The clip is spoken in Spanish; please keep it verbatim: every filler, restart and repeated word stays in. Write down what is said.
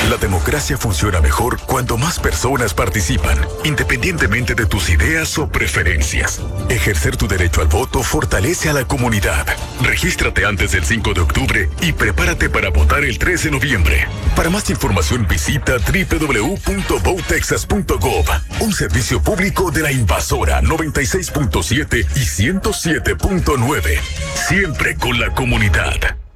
La democracia funciona mejor cuando más personas participan, independientemente de tus ideas o preferencias. Ejercer tu derecho al voto fortalece a la comunidad. Regístrate antes del cinco de octubre y prepárate para votar el tres de noviembre. Para más información visita doble u doble u doble u punto vote texas punto gov, un servicio público de la Invasora noventa y seis punto siete y ciento siete punto nueve. Siempre con la comunidad.